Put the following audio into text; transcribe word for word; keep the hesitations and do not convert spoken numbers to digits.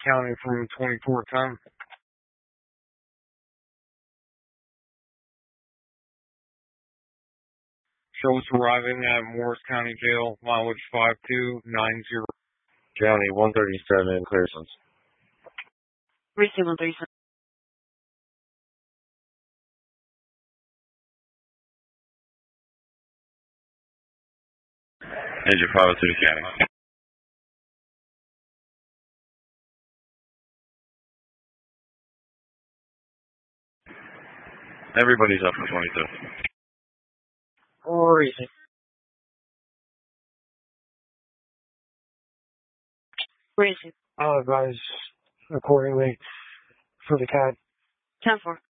County from twenty-four ten. Show us arriving at Morris County Jail, mileage five two nine zero. County one thirty-seven, Clearsons. Receive one thirty-seven. Engine five oh two to County. Everybody's up for twenty-two. Receive. Receive. I'll advise accordingly for the cat. ten four.